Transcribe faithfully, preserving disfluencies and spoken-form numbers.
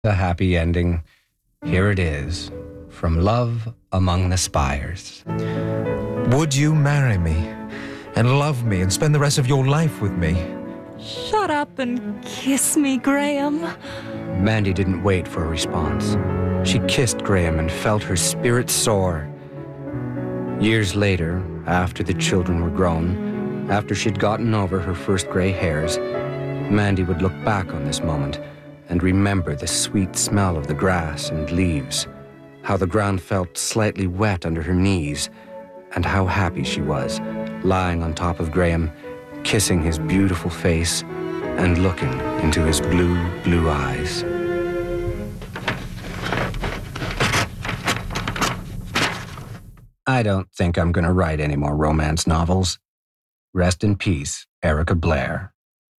The happy ending. Here it is, from Love Among the Spires. Would you marry me and love me and spend the rest of your life with me? Shut up and kiss me, Graham. Mandy didn't wait for a response. She kissed Graham and felt her spirit soar. Years later, after the children were grown, after she'd gotten over her first gray hairs, Mandy would look back on this moment and remember the sweet smell of the grass and leaves, how the ground felt slightly wet under her knees, and how happy she was, lying on top of Graham, kissing his beautiful face and looking into his blue, blue eyes. I don't think I'm going to write any more romance novels. Rest in peace, Erica Blair.